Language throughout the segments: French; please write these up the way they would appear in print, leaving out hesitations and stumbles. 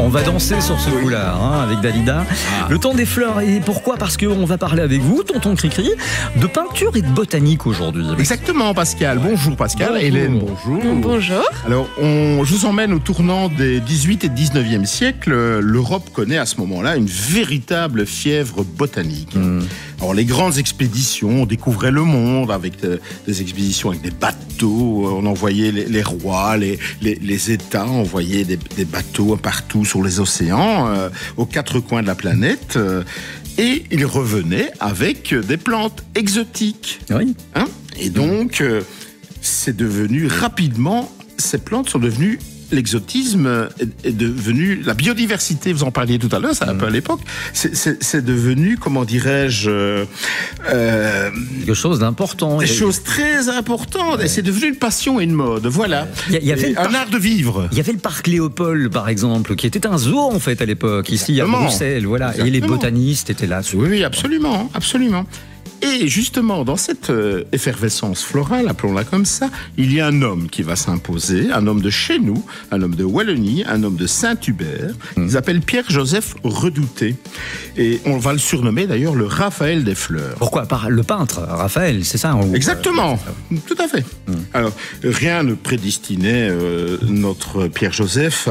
on va danser sur ce coup-là, avec Dalida. Le temps des fleurs. Et pourquoi ? Parce qu'on va parler avec vous, tonton Cricri, de peinture et de botanique aujourd'hui. Exactement, Pascal. Bonjour, Pascal. Bonjour. Hélène, bonjour. Bonjour. Alors, je vous emmène au tournant des 18 et 19e siècles. L'Europe connaît à ce moment-là une véritable fièvre botanique. Alors, les grandes expéditions, on découvrait le monde avec des expéditions avec des bateaux. On envoyait les rois, les États envoyaient des bateaux partout sur les océans, aux quatre coins de la planète. Et ils revenaient avec des plantes exotiques. Oui. Et donc, c'est devenu rapidement, ces plantes sont devenues, l'exotisme est devenu, la biodiversité, vous en parliez tout à l'heure, c'est un peu à l'époque, c'est devenu, comment dirais-je... quelque chose d'important. Des choses très importantes, et c'est devenu une passion et une mode, voilà. Il y avait un art de vivre. Il y avait le parc Léopold, par exemple, qui était un zoo, en fait, à l'époque, ici à Bruxelles, voilà. Exactement. Et les botanistes étaient là. Oui, absolument, absolument. Et justement, dans cette effervescence florale, appelons-la comme ça, il y a un homme qui va s'imposer, un homme de chez nous, un homme de Wallonie, un homme de Saint-Hubert. Il s'appelle Pierre-Joseph Redouté. Et on va le surnommer d'ailleurs le Raphaël des fleurs. Pourquoi ? Par le peintre, Raphaël, c'est ça ? Exactement, tout à fait. Alors, rien ne prédestinait notre Pierre-Joseph,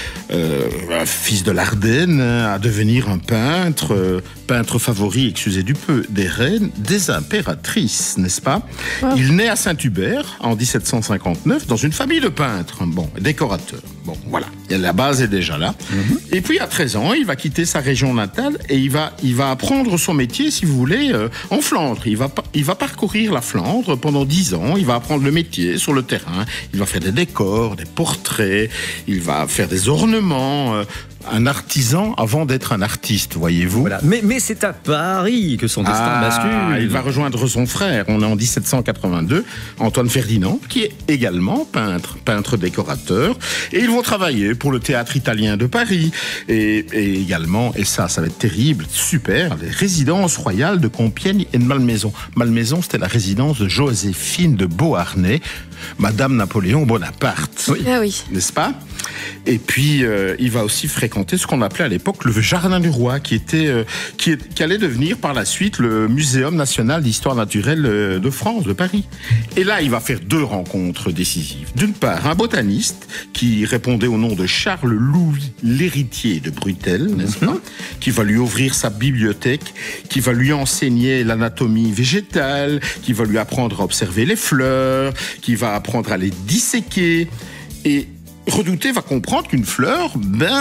un fils de l'Ardenne, à devenir un peintre, peintre favori, excusez du peu, des reines, des impératrices, n'est-ce pas ? Il naît à Saint-Hubert en 1759 dans une famille de peintres, décorateurs. Bon, voilà, la base est déjà là. Et puis à 13 ans, il va quitter sa région natale et il va apprendre son métier, si vous voulez, en Flandre. Il va parcourir la Flandre pendant 10 ans. Il va apprendre le métier sur le terrain. Il va faire des décors, des portraits. Il va faire des ornements. Un artisan avant d'être un artiste, voyez-vous. Voilà. Mais c'est à Paris que son destin bascule. Il va rejoindre son frère. On est en 1782, Antoine Ferdinand, qui est également peintre décorateur. Et ils vont travailler pour le théâtre italien de Paris. Et également, et ça va être terrible, super, les résidences royales de Compiègne et de Malmaison. Malmaison, c'était la résidence de Joséphine de Beauharnay, Madame Napoléon Bonaparte. Oui. Ah oui. N'est-ce pas ? Et puis, il va aussi fréquenter ce qu'on appelait à l'époque le Jardin du Roi, qui allait devenir par la suite le Muséum national d'histoire naturelle de France, de Paris. Et là, il va faire deux rencontres décisives. D'une part, un botaniste qui répondait au nom de Charles-Louis l'héritier de Brutel, n'est-ce pas ? Qui va lui ouvrir sa bibliothèque, qui va lui enseigner l'anatomie végétale, qui va lui apprendre à observer les fleurs, qui va apprendre à les disséquer. Et Redouté va comprendre qu'une fleur,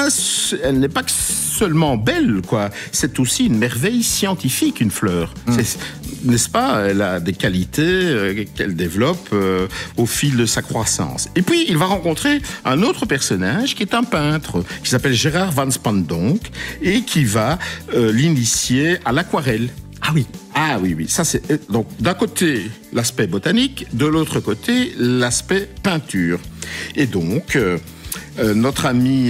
elle n'est pas seulement belle, quoi. C'est aussi une merveille scientifique, une fleur. N'est-ce pas ? Elle a des qualités qu'elle développe au fil de sa croissance. Et puis, il va rencontrer un autre personnage qui est un peintre, qui s'appelle Gérard van Spandonck, et qui va l'initier à l'aquarelle. Ah oui. Ah oui. Ça, c'est donc d'un côté l'aspect botanique, de l'autre côté l'aspect peinture. Et donc notre ami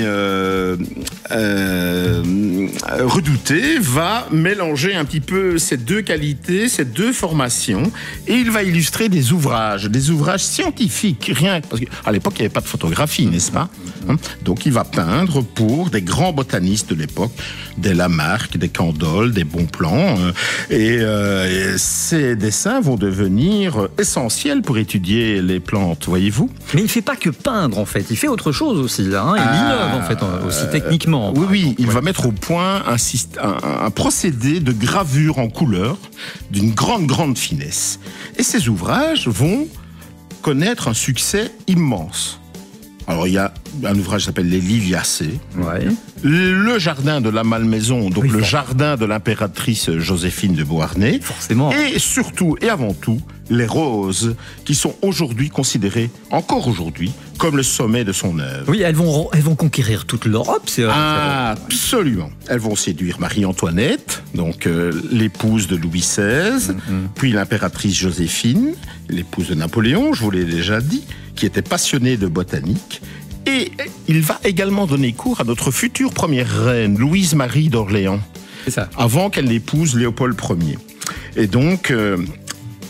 Redouté va mélanger un petit peu ces deux qualités, ces deux formations, et il va illustrer des ouvrages scientifiques, parce qu'à l'époque il n'y avait pas de photographie, n'est-ce pas ? Donc il va peindre pour des grands botanistes de l'époque, des Lamarck, des Candolle, des Bonpland, et ces dessins vont devenir essentiels pour étudier les plantes, voyez-vous ? Mais il ne fait pas que peindre, en fait, il fait autre chose aussi. Il innove, en fait, aussi techniquement. Oui, il va mettre au point un procédé de gravure en couleur d'une grande finesse. Et ces ouvrages vont connaître un succès immense. Alors, il y a un ouvrage qui s'appelle Les Liliacées. Ouais. Le jardin de la Malmaison, donc le jardin de l'impératrice Joséphine de Beauharnais. Forcément. Et surtout, et avant tout, les roses, qui sont aujourd'hui considérées, encore aujourd'hui, comme le sommet de son œuvre. Oui, elles vont conquérir toute l'Europe, c'est vrai. Absolument. Elles vont séduire Marie-Antoinette, donc l'épouse de Louis XVI, puis l'impératrice Joséphine, l'épouse de Napoléon, je vous l'ai déjà dit, qui était passionnée de botanique. Et il va également donner cours à notre future première reine, Louise-Marie d'Orléans, C'est ça. avant qu'elle n'épouse Léopold Ier. Et donc,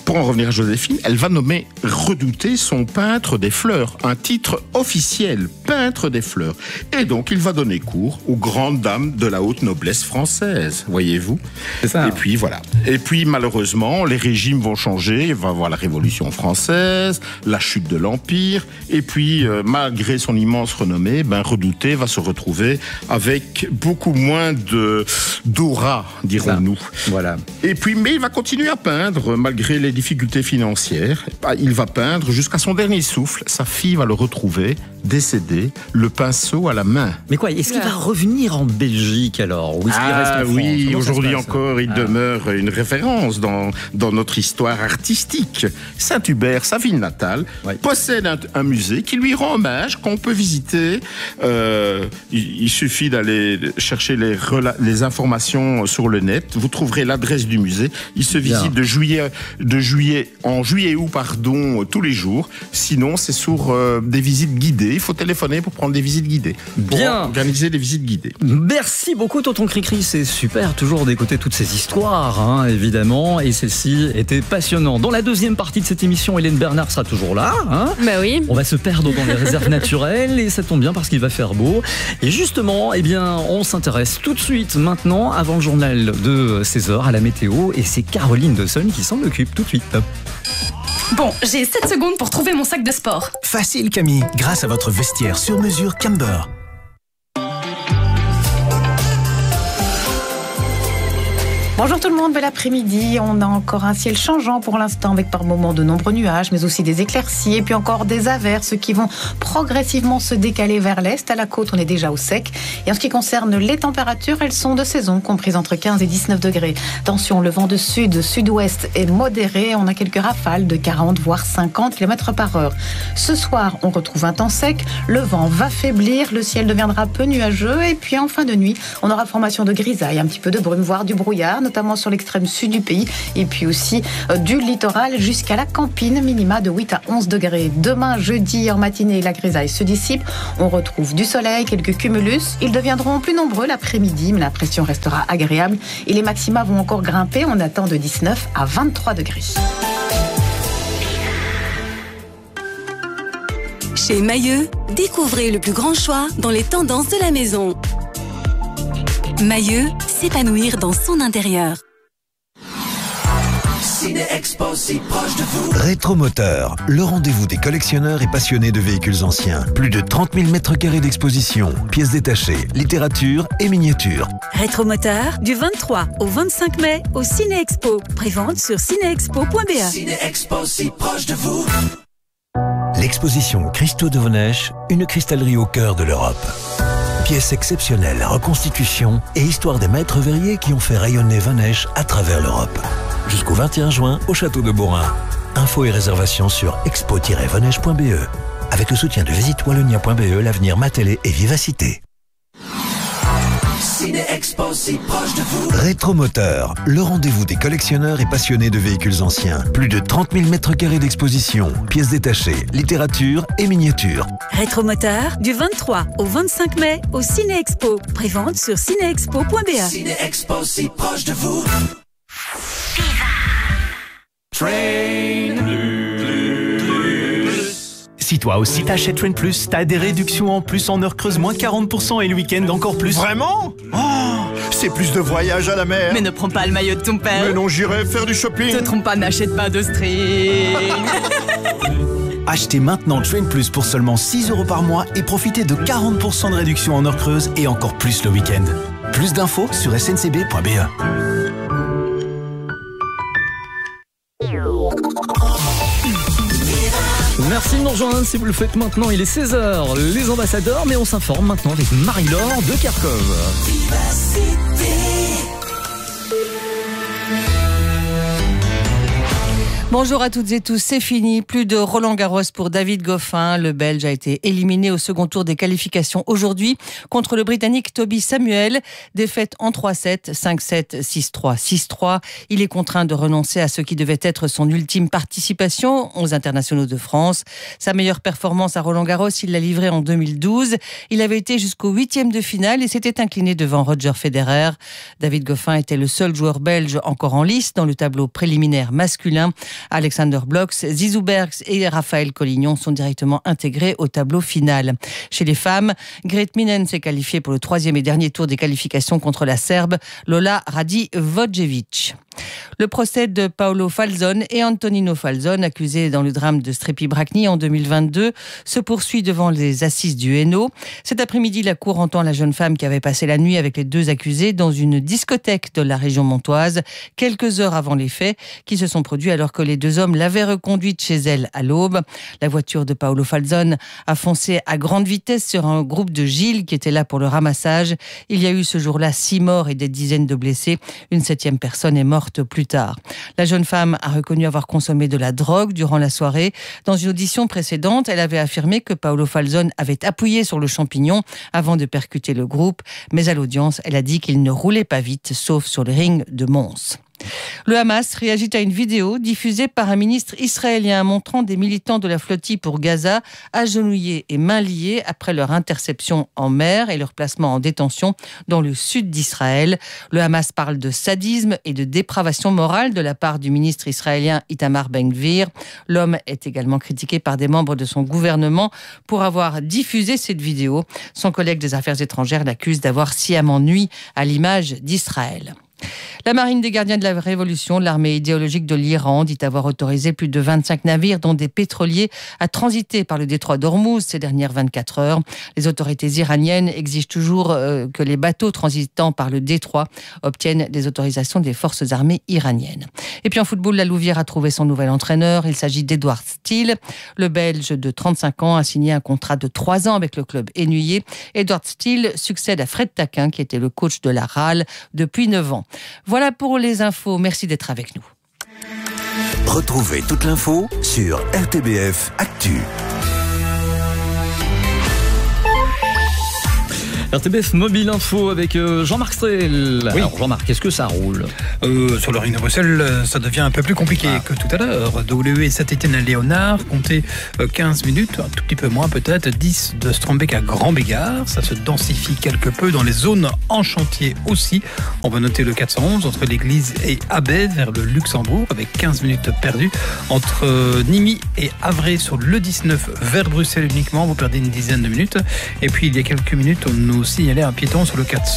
pour en revenir à Joséphine, elle va nommer Redouté son peintre des fleurs, un titre officiel, peintre des fleurs. Et donc, il va donner cours aux grandes dames de la haute noblesse française, voyez-vous. C'est ça. Et puis, voilà. Et puis, malheureusement, les régimes vont changer. Il va y avoir la Révolution française, la chute de l'Empire. Et puis, malgré son immense renommée, Redouté va se retrouver avec beaucoup moins d'aura, dirons-nous. Voilà. Et puis, mais il va continuer à peindre, malgré les difficultés financières. Il va peindre jusqu'à son dernier souffle. Sa fille va le retrouver, décédé, le pinceau à la main. Mais quoi, est-ce qu'il va revenir en Belgique alors? Ou est-ce qu'il reste en France? Oui, aujourd'hui encore, il demeure une référence dans notre histoire artistique. Saint-Hubert, sa ville natale, possède un musée qui lui rend hommage, qu'on peut visiter. Il suffit d'aller chercher les informations sur le net. Vous trouverez l'adresse du musée. Il se visite en juillet-août, tous les jours. Sinon, c'est sur des visites guidées. Il faut téléphoner pour prendre des visites guidées. Pour organiser des visites guidées. Merci beaucoup, tonton Cricri. C'est super, toujours d'écouter toutes ces histoires, évidemment. Et celle-ci était passionnante. Dans la deuxième partie de cette émission, Hélène Bernard sera toujours là. Oui. On va se perdre dans les réserves naturelles et ça tombe bien parce qu'il va faire beau. Et justement, on s'intéresse tout de suite, maintenant, avant le journal de 16h, à la météo. Et c'est Caroline Dawson qui s'en occupe tout de suite. Bon, j'ai 7 secondes pour trouver mon sac de sport. Facile Camille, grâce à votre vestiaire sur mesure Camber. Bonjour tout le monde, bel après-midi. On a encore un ciel changeant pour l'instant avec par moments de nombreux nuages, mais aussi des éclaircies et puis encore des averses qui vont progressivement se décaler vers l'est. À la côte, on est déjà au sec. Et en ce qui concerne les températures, elles sont de saison, comprises entre 15 et 19 degrés. Attention, le vent de sud-sud-ouest est modéré. On a quelques rafales de 40 voire 50 km par heure. Ce soir, on retrouve un temps sec. Le vent va faiblir, le ciel deviendra peu nuageux. Et puis en fin de nuit, on aura formation de grisaille, un petit peu de brume, voire du brouillard, notamment sur l'extrême sud du pays, et puis aussi du littoral jusqu'à la Campine, minima de 8 à 11 degrés. Demain, jeudi, en matinée, la grisaille se dissipe. On retrouve du soleil, quelques cumulus. Ils deviendront plus nombreux l'après-midi, mais la pression restera agréable. Et les maxima vont encore grimper. On attend de 19 à 23 degrés. Chez Mailleux, découvrez le plus grand choix dans les tendances de la maison. Mailleux, s'épanouir dans son intérieur. Ciné-Expo, si proche de vous. Rétromoteur, le rendez-vous des collectionneurs et passionnés de véhicules anciens. Plus de 30 000 mètres carrés d'exposition, pièces détachées, littérature et miniatures. Rétromoteur, du 23 au 25 mai au Ciné-Expo. Prévente sur cinéexpo.be. Ciné-Expo, si proche de vous. L'exposition Christo de Vonèche, une cristallerie au cœur de l'Europe. Pièces exceptionnelles, reconstitutions et histoire des maîtres verriers qui ont fait rayonner Vonèche à travers l'Europe. Jusqu'au 21 juin au château de Beaurain. Infos et réservations sur expo-vonèche.be. Avec le soutien de Visite Wallonia.be, l'avenir Matélé et Vivacité. Ciné-Expo, si proche de vous. Rétromoteur, le rendez-vous des collectionneurs et passionnés de véhicules anciens. Plus de 30 000 mètres carrés d'exposition, pièces détachées, littérature et miniatures. Rétromoteur, du 23 au 25 mai au Ciné-Expo. Prévente sur cinéexpo.be. Ciné-Expo, si proche de vous. Si toi aussi t'achètes Train Plus, t'as des réductions en plus en heure creuse, moins 40% et le week-end encore plus. Vraiment? Oh, c'est plus de voyage à la mer. Mais ne prends pas le maillot de ton père. Mais non, j'irai faire du shopping. Te trompe pas, n'achète pas de string. Achetez maintenant Train Plus pour seulement 6 € par mois et profitez de 40% de réduction en heure creuse et encore plus le week-end. Plus d'infos sur sncb.be. Merci de nous rejoindre si vous le faites maintenant. Il est 16h, les ambassadeurs, mais on s'informe maintenant avec Marie-Laure de Kerkhove. Bonjour à toutes et tous, c'est fini. Plus de Roland-Garros pour David Goffin. Le Belge a été éliminé au second tour des qualifications aujourd'hui contre le Britannique Toby Samuel. Défaite en 3-7, 5-7, 6-3, 6-3. Il est contraint de renoncer à ce qui devait être son ultime participation aux internationaux de France. Sa meilleure performance à Roland-Garros, il l'a livrée en 2012. Il avait été jusqu'au 8e de finale et s'était incliné devant Roger Federer. David Goffin était le seul joueur belge encore en lice dans le tableau préliminaire masculin. Alexander Blocks, Zizou Bergs et Raphaël Collignon sont directement intégrés au tableau final. Chez les femmes, Grete Minen s'est qualifiée pour le 3e et dernier tour des qualifications contre la Serbe Lola Radivojevic. Le procès de Paolo Falzone et Antonino Falzone, accusés dans le drame de Strepi Bracni en 2022, se poursuit devant les assises du Hainaut. Cet après-midi, la cour entend la jeune femme qui avait passé la nuit avec les 2 accusés dans une discothèque de la région montoise, quelques heures avant les faits, qui se sont produits alors que les 2 hommes l'avaient reconduite chez elle à l'aube. La voiture de Paolo Falzone a foncé à grande vitesse sur un groupe de Gilles qui était là pour le ramassage. Il y a eu ce jour-là 6 morts et des dizaines de blessés. Une 7e personne est morte plus tard. La jeune femme a reconnu avoir consommé de la drogue durant la soirée. Dans une audition précédente, elle avait affirmé que Paolo Falzone avait appuyé sur le champignon avant de percuter le groupe. Mais à l'audience, elle a dit qu'il ne roulait pas vite, sauf sur le ring de Mons. Le Hamas réagit à une vidéo diffusée par un ministre israélien montrant des militants de la flottille pour Gaza agenouillés et mains liées après leur interception en mer et leur placement en détention dans le sud d'Israël. Le Hamas parle de sadisme et de dépravation morale de la part du ministre israélien Itamar Ben-Gvir. L'homme est également critiqué par des membres de son gouvernement pour avoir diffusé cette vidéo. Son collègue des Affaires étrangères l'accuse d'avoir sciemment nui à l'image d'Israël. La marine des gardiens de la Révolution, l'armée idéologique de l'Iran, dit avoir autorisé plus de 25 navires, dont des pétroliers, à transiter par le détroit d'Ormuz ces dernières 24 heures. Les autorités iraniennes exigent toujours que les bateaux transitant par le détroit obtiennent des autorisations des forces armées iraniennes. Et puis en football, la Louvière a trouvé son nouvel entraîneur. Il s'agit d'Edouard Steele. Le Belge de 35 ans a signé un contrat de 3 ans avec le club ennuyé. Edouard Steele succède à Fred Taquin, qui était le coach de la RAL depuis 9 ans. Voilà pour les infos. Merci d'être avec nous. Retrouvez toute l'info sur RTBF Actu. RTBF Mobile Info avec Jean-Marc Strel. Oui. Alors Jean-Marc, est-ce que ça roule? Sur le ring de Bruxelles, ça devient un peu plus compliqué que tout à l'heure. WE Saint-Étienne-Léonard, comptez 15 minutes, un tout petit peu moins peut-être, 10 de Strombeck à Grand-Bégard. Ça se densifie quelque peu dans les zones en chantier aussi. On va noter le 411 entre l'église et Abbé vers le Luxembourg avec 15 minutes perdues. Entre Nîmes et Havre sur le 19 vers Bruxelles uniquement, vous perdez une dizaine de minutes. Et puis il y a quelques minutes, on nous signalait un piéton sur le 400.